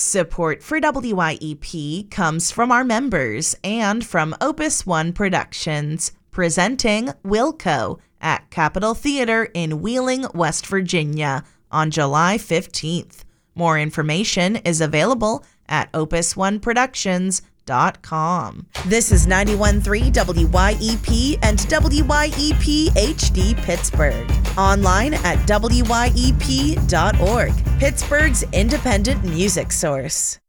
Support for WYEP comes from our members and from Opus One Productions, presenting Wilco at Capitol Theater in Wheeling, West Virginia on July 15th. More information is available at opusoneproductions.com. This is 91.3 WYEP and WYEP HD Pittsburgh. Online at WYEP.org, Pittsburgh's independent music source.